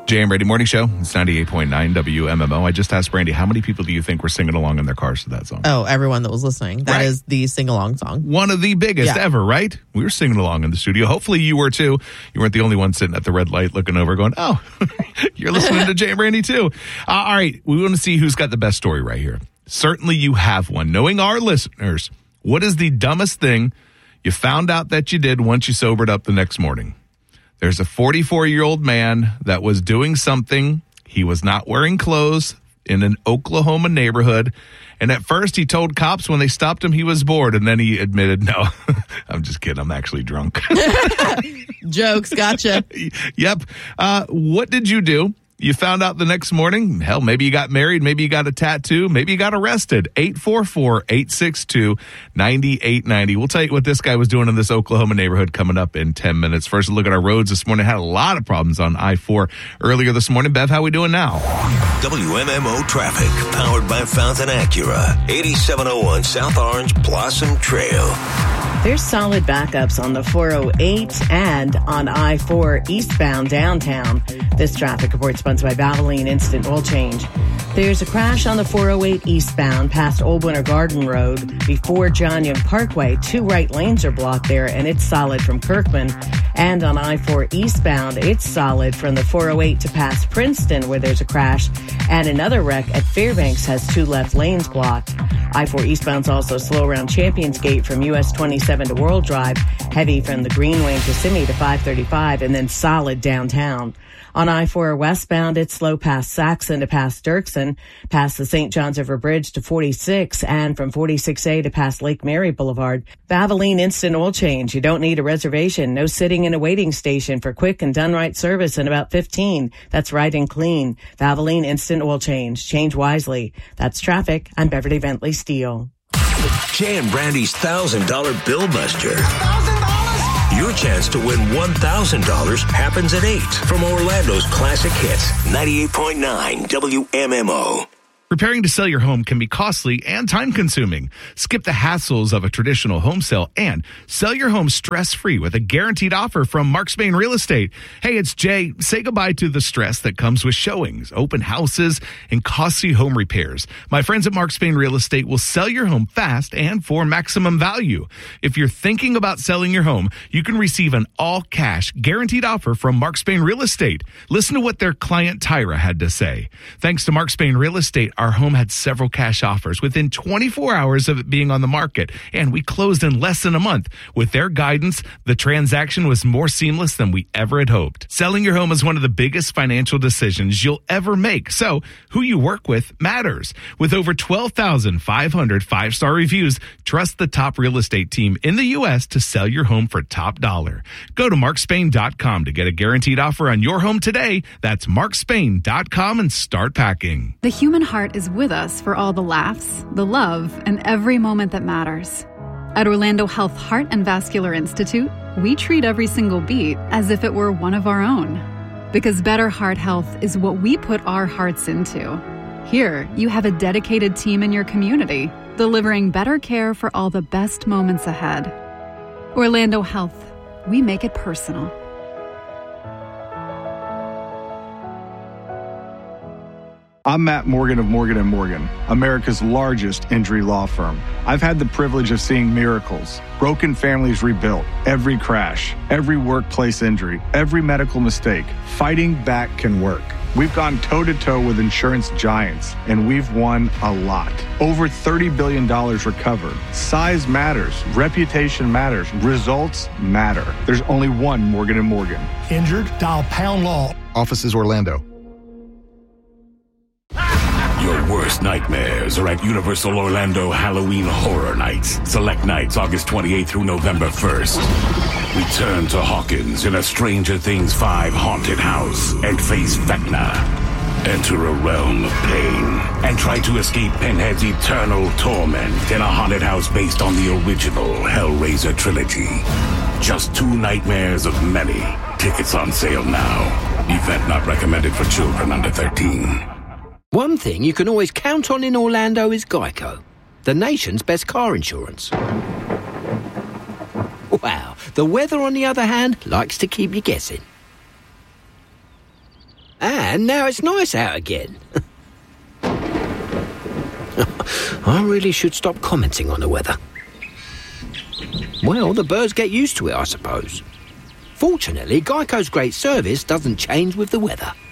Jay and Brady Morning Show. It's 98.9 WMMO. I just asked Brandy, how many people do you think were singing along in their cars to that song? Oh, everyone that was listening. That is the sing-along song. One of the biggest ever, right? We were singing along in the studio. Hopefully you were too. You weren't the only one sitting at the red light looking over going, oh, you're listening to Jay and Brandy too. All right, we want to see who's got the best story right here. Certainly you have one. Knowing our listeners, what is the dumbest thing you found out that you did once you sobered up the next morning? There's a 44-year-old man that was doing something. He was not wearing clothes in an Oklahoma neighborhood. And at first he told cops when they stopped him he was bored. And then he admitted, no, I'm just kidding. I'm actually drunk. Jokes. Gotcha. Yep. What did you do? You found out the next morning. Hell, maybe you got married. Maybe you got a tattoo. Maybe you got arrested. 844-862-9890. We'll tell you what this guy was doing in this Oklahoma neighborhood coming up in 10 minutes. First, a look at our roads this morning. Had a lot of problems on I-4 earlier this morning. Bev, how we doing now? WMMO traffic, powered by Fountain Acura. 8701 South Orange Blossom Trail. There's solid backups on the 408 and on I-4 eastbound downtown. This traffic report sponsored by Valvoline Instant Oil Change. There's a crash on the 408 eastbound past Old Winter Garden Road before John Young Parkway. 2 right lanes are blocked there, and it's solid from Kirkman. And on I-4 eastbound, it's solid from the 408 to past Princeton, where there's a crash. And another wreck at Fairbanks has 2 left lanes blocked. I-4 eastbound's also slow around Champions Gate from US 27 to World Drive, heavy from the Greenway to Simi to 535, and then solid downtown. On I-4 westbound, it's slow past Saxon to past Dirksen, past the St. John's River Bridge to 46, and from 46A to past Lake Mary Boulevard. Valvoline Instant Oil Change. You don't need a reservation. No sitting in a waiting station for quick and done right service in about 15. That's right and clean. Valvoline Instant Oil Change. Change wisely. That's traffic. I'm Beverly Bentley Steele. Jay and Brandy's $1,000 Bill Buster. Your chance to win $1,000 happens at 8 from Orlando's Classic Hits, 98.9 WMMO. Preparing to sell your home can be costly and time-consuming. Skip the hassles of a traditional home sale and sell your home stress-free with a guaranteed offer from Mark Spain Real Estate. Hey, it's Jay. Say goodbye to the stress that comes with showings, open houses, and costly home repairs. My friends at Mark Spain Real Estate will sell your home fast and for maximum value. If you're thinking about selling your home, you can receive an all-cash guaranteed offer from Mark Spain Real Estate. Listen to what their client Tyra had to say. Thanks to Mark Spain Real Estate, our home had several cash offers within 24 hours of it being on the market, and we closed in less than a month. With their guidance, the transaction was more seamless than we ever had hoped. Selling your home is one of the biggest financial decisions you'll ever make, so who you work with matters. With over 12,500 five-star reviews, trust the top real estate team in the U.S. to sell your home for top dollar. Go to markspain.com to get a guaranteed offer on your home today. That's markspain.com and start packing. The human heart is with us for all the laughs, the love, and every moment that matters. At Orlando Health Heart and Vascular Institute, we treat every single beat as if it were one of our own. Because better heart health is what we put our hearts into. Here, you have a dedicated team in your community, delivering better care for all the best moments ahead. Orlando Health, we make it personal. I'm Matt Morgan of Morgan & Morgan, America's largest injury law firm. I've had the privilege of seeing miracles, broken families rebuilt, every crash, every workplace injury, every medical mistake. Fighting back can work. We've gone toe-to-toe with insurance giants, and we've won a lot. Over $30 billion recovered. Size matters. Reputation matters. Results matter. There's only one Morgan & Morgan. Injured? Dial Pound Law. Offices Orlando. Your worst nightmares are at Universal Orlando Halloween Horror Nights. Select nights August 28th through November 1st. Return to Hawkins in a Stranger Things 5 haunted house and face Vecna. Enter a realm of pain and try to escape Pinhead's eternal torment in a haunted house based on the original Hellraiser trilogy. Just 2 nightmares of many. Tickets on sale now. Event not recommended for children under 13. One thing you can always count on in Orlando is Geico, the nation's best car insurance. Wow, the weather, on the other hand, likes to keep you guessing. And now it's nice out again. I really should stop commenting on the weather. Well, the birds get used to it, I suppose. Fortunately, Geico's great service doesn't change with the weather.